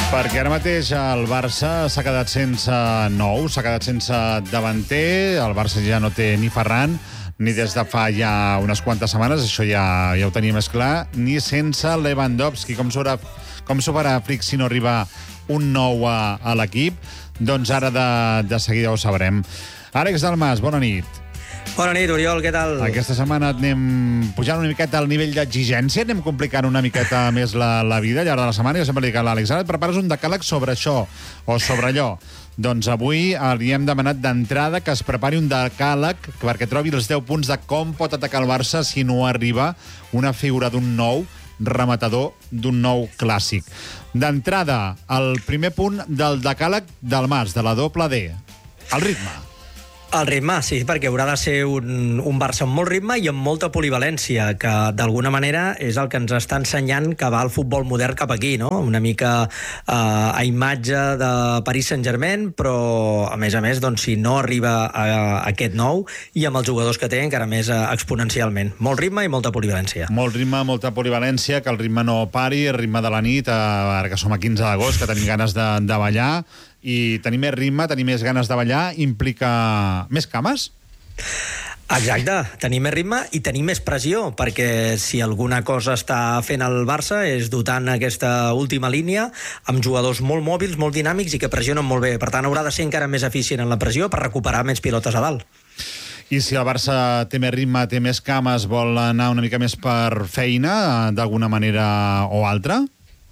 Perquè ara mateix el Barça s'ha quedat sense nou, s'ha quedat sense davanter, el Barça ja no té ni Ferran, ni des de fa ja unes quantes setmanes, això ja ho tenia més clar, ni sense Lewandowski. Com s'ho farà Flick si no arriba un nou a l'equip? Doncs ara de seguida ho sabrem. Àlex Dalmas, bona nit. Bona nit, Oriol, què tal? Aquesta setmana anem pujant una miqueta el nivell d'exigència, anem complicant una miqueta més la vida al llarg de la setmana. Jo sempre dic a l'Àlex, ara et prepares un decàleg sobre això o sobre allò. Doncs avui li hem demanat d'entrada que es prepari un decàleg perquè trobi els 10 punts de com pot atacar el Barça si no arriba una figura d'un nou rematador, d'un nou clàssic. D'entrada, el primer punt del decàleg del Mas, de la doble D, el ritme. El ritme, sí, perquè haurà de ser un Barça amb molt ritme i amb molta polivalència, que d'alguna manera és el que ens està ensenyant que va el futbol modern cap aquí, no? Una mica a imatge de Paris Saint-Germain, però a més, doncs, si no arriba a aquest nou i amb els jugadors que té encara més exponencialment. Molt ritme i molta polivalència. Molt ritme, molta polivalència, que el ritme no pari, el ritme de la nit, ara que som a 15 d'agost, que tenim ganes de ballar, i tenir més ritme, tenir més ganes de ballar, implica més cames? Exacte, tenir més ritme i tenir més pressió, perquè si alguna cosa està fent el Barça és dotant aquesta última línia amb jugadors molt mòbils, molt dinàmics i que pressionen molt bé. Per tant, haurà de ser encara més eficient en la pressió per recuperar més pilotes a dalt. I si el Barça té més ritme, té més cames, vol anar una mica més per feina, d'alguna manera o altra?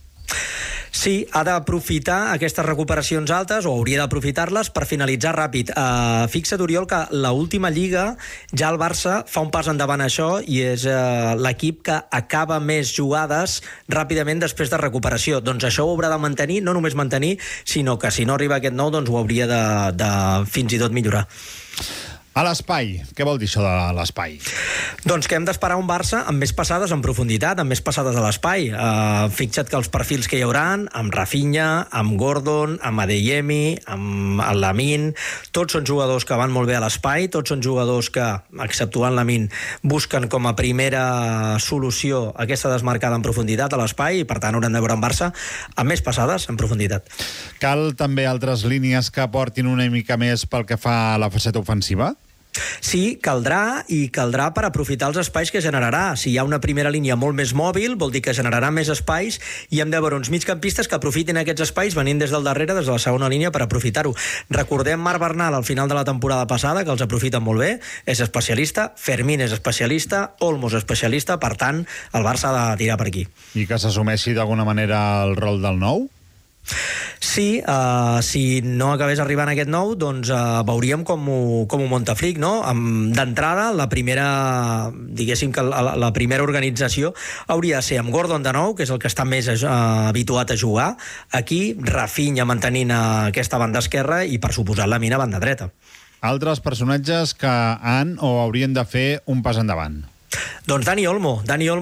Sí, ha d'aprofitar aquestes recuperacions altes, o hauria d'aprofitar-les per finalitzar ràpid. Fixa't, Oriol, que l'última Lliga ja el Barça fa un pas endavant a això i és l'equip que acaba més jugades ràpidament després de recuperació. Doncs això ho haurà de mantenir, no només mantenir, sinó que si no arriba aquest nou, doncs ho hauria de fins i tot millorar. A l'espai. Què vol dir això de l'espai? Doncs que hem d'esperar un Barça amb més passades en profunditat, amb més passades a l'espai. Fixa't que els perfils que hi hauran, amb Rafinha, amb Gordon, amb Adeyemi, amb el Lamine, tots són jugadors que van molt bé a l'espai, tots són jugadors que, exceptuant Lamine, busquen com a primera solució aquesta desmarcada en profunditat a l'espai i, per tant, haurem de veure un Barça amb més passades en profunditat. Cal també altres línies que aportin una mica més pel que fa a la faceta ofensiva? Sí, caldrà per aprofitar els espais que generarà. Si hi ha una primera línia molt més mòbil, vol dir que generarà més espais i hem de veure uns migcampistes que aprofitin aquests espais venint des del darrere, des de la segona línia, per aprofitar-ho. Recordem Marc Bernal al final de la temporada passada, que els aprofiten molt bé, és especialista, Fermín és especialista, Olmo és especialista, per tant, el Barça ha de tirar per aquí. I que s'assumeixi d'alguna manera el rol del nou? Sí, si no acabés arribant aquest nou, doncs veuríem com ho munta Flick, no? D'entrada, la primera, diguéssim que la primera organització hauria de ser amb Gordon de nou, que és el que està més habituat a jugar. Aquí, Rafinha mantenint aquesta banda esquerra i, per suposat, Lamine a banda dreta. Altres personatges que han o haurien de fer un pas endavant? Doncs Dani Olmo,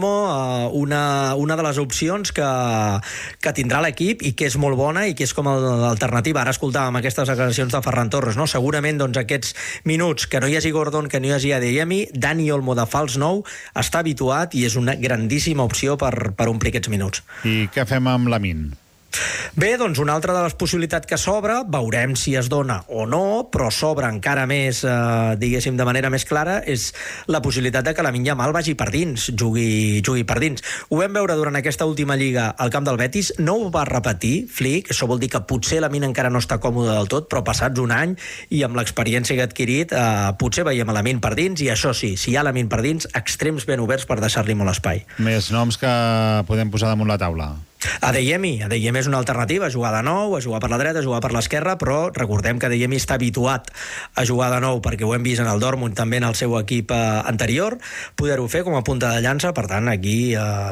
una de les opcions que tindrà l'equip i que és molt bona i que és com l'alternativa. Ara escoltàvem aquestes declaracions de Ferran Torres, no? Segurament doncs, aquests minuts que no hi hagi Gordon, que no hi hagi Adeyemi, Dani Olmo de fals nou està habituat i és una grandíssima opció per omplir aquests minuts. I què fem amb Lamine? Bé, doncs una altra de les possibilitats que s'obre, veurem si es dona o no, però s'obre encara més, diguéssim, de manera més clara, és la possibilitat de que Lamine Yamal vagi per dins, jugui per dins. Ho vam veure durant aquesta última Lliga al camp del Betis, no ho va repetir Flick, això vol dir que potser Lamine encara no està còmode del tot, però passats un any i amb l'experiència que ha adquirit, potser veiem a Lamine per dins, i això sí, si hi ha Lamine per dins, extrems ben oberts per deixar-li molt espai. Més noms que podem posar damunt la taula. Adeyemi és una alternativa, a jugar de nou, a jugar per la dreta, a jugar per l'esquerra, però recordem que Adeyemi està habituat a jugar de nou perquè ho hem vist en el Dortmund, també en el seu equip anterior, poder-ho fer com a punta de llança, per tant aquí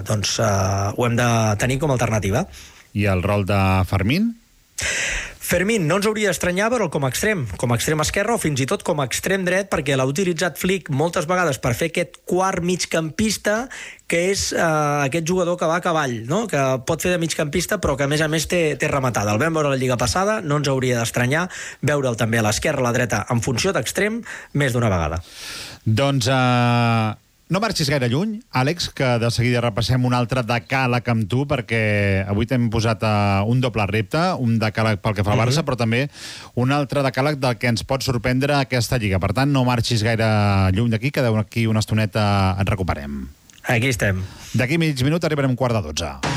ho hem de tenir com a alternativa. I el rol de Fermín? Fermín no ens hauria d'estranyar veure'l com a extrem esquerre o fins i tot com a extrem dret, perquè l'ha utilitzat Flick moltes vegades per fer aquest quart migcampista, que és aquest jugador que va a cavall, no? Que pot fer de migcampista però que a més té rematada. El vam veure a la Lliga passada, no ens hauria d'estranyar veure'l també a l'esquerra, a la dreta, en funció d'extrem, més d'una vegada. Doncs No marxis gaire lluny, Àlex, que de seguida repassem un altre decàleg amb tu, perquè avui t'hem posat un doble repte, un decàleg pel que fa al Barça, però també un altre decàleg del que ens pot sorprendre aquesta Lliga. Per tant, no marxis gaire lluny d'aquí, que d'aquí una estoneta et recuperem. Aquí estem. D'aquí mig minut arribarem 11:45.